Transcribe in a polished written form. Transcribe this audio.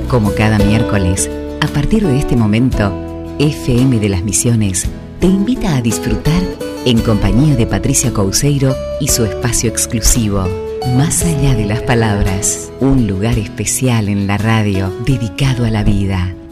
Como cada miércoles, a partir de este momento, FM de las Misiones te invita a disfrutar en compañía de Patricia Couceiro y su espacio exclusivo, Más allá de las palabras, un lugar especial en la radio dedicado a la vida.